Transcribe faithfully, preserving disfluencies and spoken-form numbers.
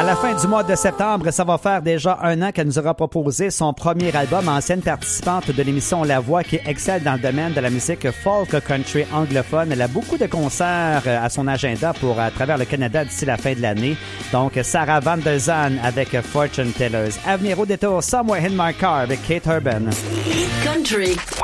la fin du mois de septembre, ça va faire déjà un an qu'elle nous aura proposé son premier album, ancienne participante de l'émission La Voix qui excelle dans le domaine de la musique folk country anglophone. Elle a beaucoup de concerts à son agenda pour à travers le Canada d'ici la fin de l'année. Donc, Sarah Van Der Zaan avec Fortune Tellers. À venir au détour, Somewhere in My Car avec Kate Urban. Country.